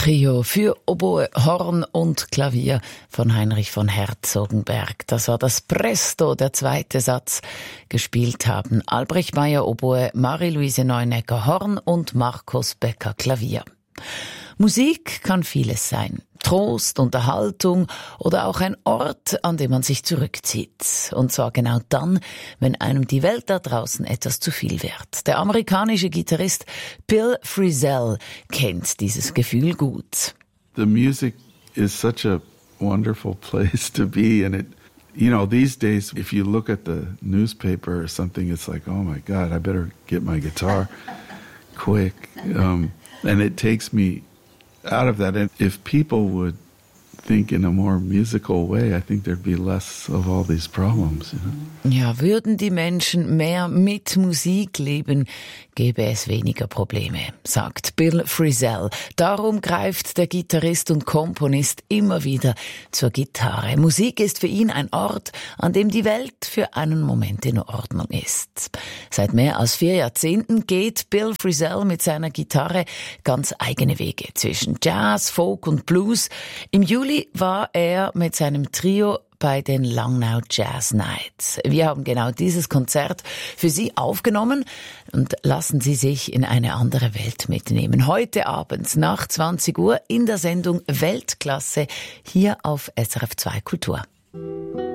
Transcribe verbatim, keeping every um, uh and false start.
Trio für Oboe, Horn und Klavier von Heinrich von Herzogenberg. Das war das Presto, der zweite Satz. Gespielt haben Albrecht Meyer Oboe, Marie-Louise Neunecker Horn und Markus Becker Klavier. Musik kann vieles sein. Trost, Unterhaltung oder auch ein Ort, an dem man sich zurückzieht. Und zwar genau dann, wenn einem die Welt da draußen etwas zu viel wird. Der amerikanische Gitarrist Bill Frisell kennt dieses Gefühl gut. The music is such a wonderful place to be, and it, you know, these days, if you look at the newspaper or something, it's like, oh my God, I better get my guitar quick. Um, and it takes me out of that. And if people would think in a more musical way, I think there'd be less of all these problems. You know? Ja, würden die Menschen mehr mit Musik leben, gäbe es weniger Probleme, sagt Bill Frisell. Darum greift der Gitarrist und Komponist immer wieder zur Gitarre. Musik ist für ihn ein Ort, an dem die Welt für einen Moment in Ordnung ist. Seit mehr als vier Jahrzehnten geht Bill Frisell mit seiner Gitarre ganz eigene Wege zwischen Jazz, Folk und Blues. Im Juli war er mit seinem Trio bei den Langnau Jazz Nights. Wir haben genau dieses Konzert für Sie aufgenommen und lassen Sie sich in eine andere Welt mitnehmen. Heute Abend nach zwanzig Uhr in der Sendung Weltklasse hier auf S R F zwei Kultur.